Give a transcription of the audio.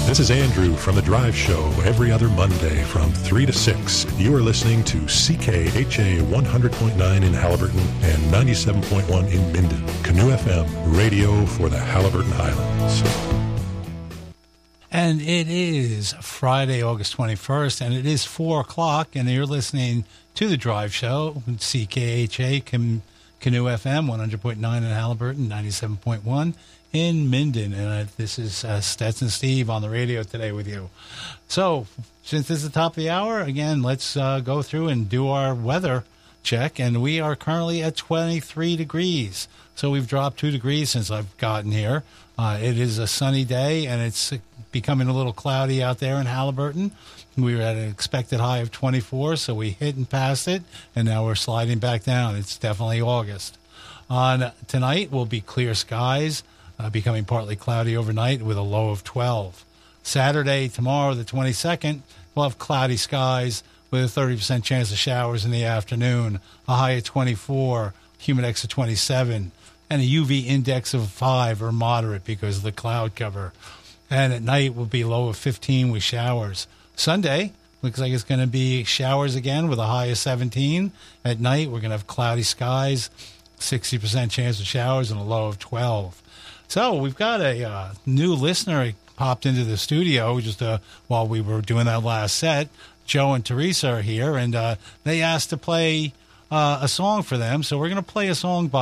This is Andrew from The Drive Show every other Monday from 3 to 6. You are listening to CKHA 100.9 in Halliburton and 97.1 in Minden. Canoe FM, radio for the Halliburton Highlands. And it is Friday, August 21st, and it is 4 o'clock, and you're listening to The Drive Show, CKHA, Canoe FM, 100.9 in Halliburton, 97.1 in Minden. And this is Stetson Steve on the radio today with you. So, since this is the top of the hour, again, let's go through and do our weather check. And we are currently at 23 degrees. So we've dropped 2 degrees since I've gotten here. It is a sunny day, and it's becoming a little cloudy out there in Halliburton. We were at an expected high of 24, so we hit and passed it, and now we're sliding back down. It's definitely August. On tonight will be clear skies, becoming partly cloudy overnight with a low of 12. Saturday, tomorrow, the 22nd, we'll have cloudy skies with a 30% chance of showers in the afternoon, a high of 24, humidex of 27, and a UV index of 5 or moderate because of the cloud cover. And at night will be low of 15 with showers. Sunday looks like it's going to be showers again with a high of 17. At night we're going to have cloudy skies, 60% chance of showers, and a low of 12. So we've got a new listener popped into the studio just while we were doing that last set. Joe and Teresa are here, and they asked to play a song for them. So we're going to play a song by